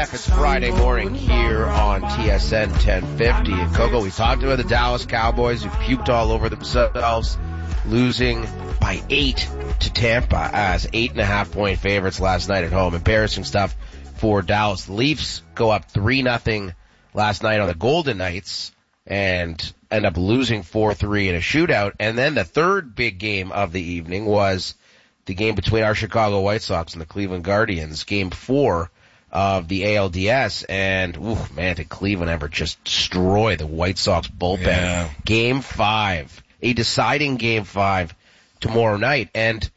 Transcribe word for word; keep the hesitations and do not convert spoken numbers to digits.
Jeff. It's Friday morning here on T S N ten fifty. And Coco, we talked about the Dallas Cowboys who puked all over themselves, losing by eight to Tampa as eight and a half point favorites last night at home. Embarrassing stuff for Dallas. The Leafs go up three nothing last night on the Golden Knights and end up losing four three in a shootout. And then the third big game of the evening was the game between our Chicago White Sox and the Cleveland Guardians, game four of the A L D S. And, ooh, man, did Cleveland ever just destroy the White Sox bullpen. Yeah. Game five, a deciding game five tomorrow night. And